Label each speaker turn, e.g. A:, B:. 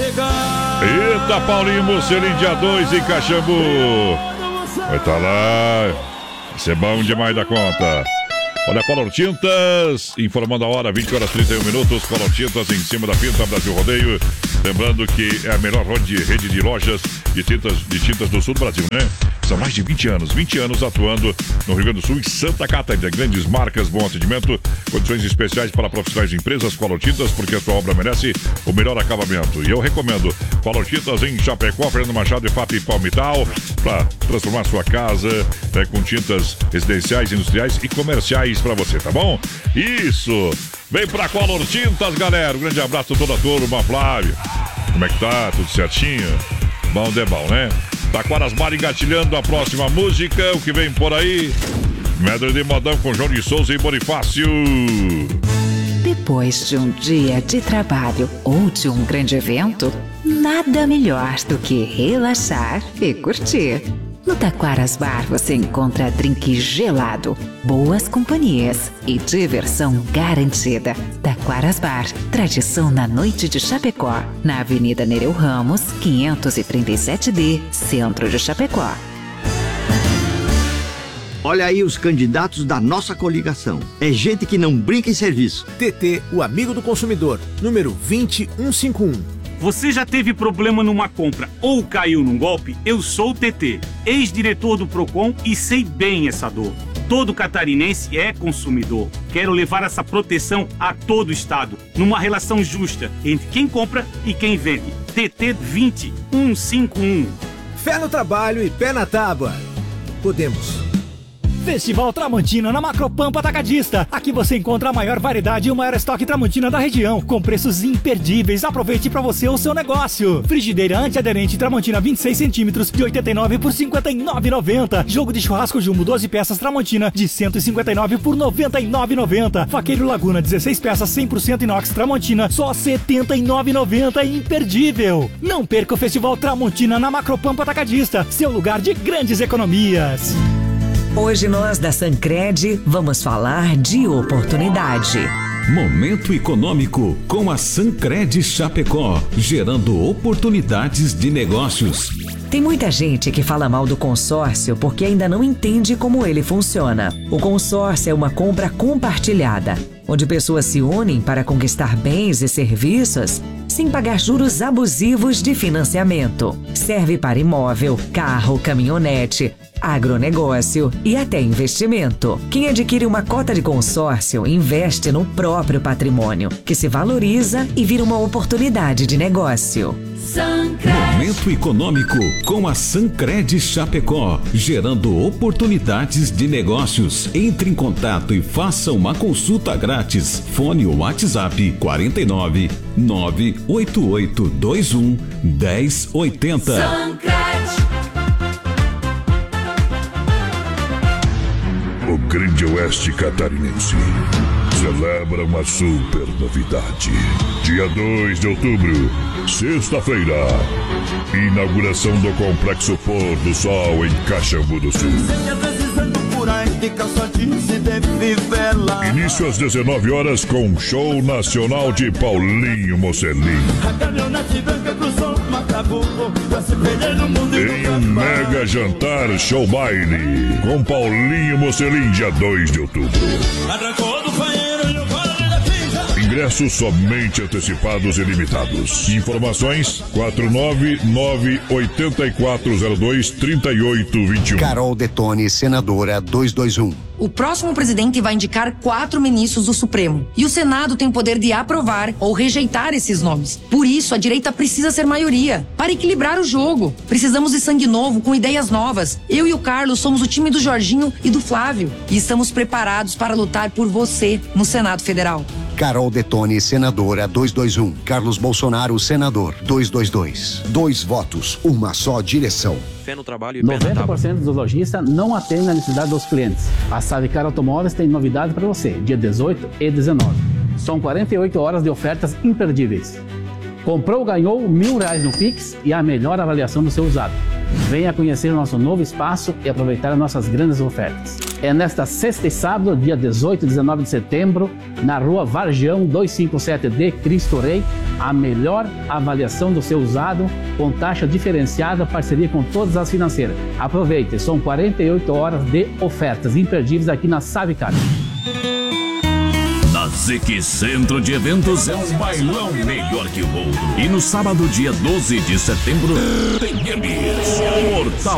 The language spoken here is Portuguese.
A: Eita, Paulinho Mocelin, dia 2 em Caxambu. Vai estar lá. Vai ser bom demais da conta. Olha, Color Tintas, informando a hora, 20 horas 31 minutos. Color Tintas em cima da Pinta Brasil Rodeio. Lembrando que é a melhor rede de lojas de tintas do sul do Brasil, né? São mais de 20 anos atuando no Rio Grande do Sul e Santa Catarina. Grandes marcas, bom atendimento, condições especiais para profissionais de empresas. Color Tintas, porque a sua obra merece o melhor acabamento. E eu recomendo Color Tintas em Chapecó, Fernando Machado e FAP Palmital, para transformar sua casa com tintas residenciais, industriais e comerciais para você, tá bom? Isso! Vem pra Color Tintas, galera. Um grande abraço a toda a turma. Flávio, como é que tá? Tudo certinho? Bom de bom, né? Taquaras Bar engatilhando a próxima música. O que vem por aí? Medley de Modão com João de Souza e Bonifácio.
B: Depois de um dia de trabalho ou de um grande evento, nada melhor do que relaxar e curtir. No Taquaras Bar você encontra drink gelado, boas companhias e diversão garantida. Taquaras Bar, tradição na noite de Chapecó, na Avenida Nereu Ramos, 537D, centro de Chapecó.
C: Olha aí os candidatos da nossa coligação. É gente que não brinca em serviço.
D: TT, o amigo do consumidor, número 20151.
E: Você já teve problema numa compra ou caiu num golpe? Eu sou o TT, ex-diretor do Procon e sei bem essa dor. Todo catarinense é consumidor. Quero levar essa proteção a todo o estado, numa relação justa entre quem compra e quem vende. TT 20151.
D: Fé no trabalho e pé na tábua. Podemos.
F: Festival Tramontina na Macropampa Atacadista. Aqui você encontra a maior variedade e o maior estoque Tramontina da região, com preços imperdíveis. Aproveite para você ou seu negócio. Frigideira antiaderente Tramontina 26 centímetros de 89 por 59,90. Jogo de churrasco Jumbo 12 peças Tramontina de 159 por 99,90. Faqueiro Laguna 16 peças 100% inox Tramontina só 79,90. Imperdível. Não perca o Festival Tramontina na Macropampa Atacadista, seu lugar de grandes economias.
B: Hoje nós da Sancred vamos falar de oportunidade.
G: Momento econômico com a Sancred Chapecó, gerando oportunidades de negócios.
B: Tem muita gente que fala mal do consórcio porque ainda não entende como ele funciona. O consórcio é uma compra compartilhada, onde pessoas se unem para conquistar bens e serviços sem pagar juros abusivos de financiamento. Serve para imóvel, carro, caminhonete, agronegócio e até investimento. Quem adquire uma cota de consórcio investe no próprio patrimônio, que se valoriza e vira uma oportunidade de negócio.
G: Momento econômico com a Sancred Chapecó, gerando oportunidades de negócios. Entre em contato e faça uma consulta grátis. Fone ou WhatsApp 49 98821 1080.
A: O Grande Oeste Catarinense celebra uma super novidade. Dia 2 de outubro, sexta-feira, inauguração do Complexo Pôr do Sol em Caxambu do Sul. Início às 19 horas com show nacional de Paulinho Mocelin. Em um mega jantar show baile com Paulinho Mocelin, dia 2 de outubro. Ingressos somente antecipados e limitados. Informações 499-8402-3821.
H: Carol Detone, senadora 221.
I: O próximo presidente vai indicar 4 ministros do Supremo. E o Senado tem o poder de aprovar ou rejeitar esses nomes. Por isso, a direita precisa ser maioria. Para equilibrar o jogo. Precisamos de sangue novo, com ideias novas. Eu e o Carlos somos o time do Jorginho e do Flávio. E estamos preparados para lutar por você no Senado Federal.
H: Carol Detone, senadora 221. Carlos Bolsonaro, senador 222. 2 votos, uma só direção.
J: Fé no trabalho e
K: 90% dos lojistas não atendem a necessidade dos clientes. A Savicar Automóveis tem novidade para você, dia 18 e 19. São 48 horas de ofertas imperdíveis. Comprou, ganhou R$1.000 no Pix e a melhor avaliação do seu usado. Venha conhecer o nosso novo espaço e aproveitar as nossas grandes ofertas. É nesta sexta e sábado, dia 18 e 19 de setembro, na rua Vargião 257D, Cristo Rei, a melhor avaliação do seu usado, com taxa diferenciada, parceria com todas as financeiras. Aproveite, são 48 horas de ofertas imperdíveis aqui na Savicar.
J: Na ZIC Centro de Eventos é um bailão melhor que o outro. E no sábado, dia 12 de setembro, tem games. Mortal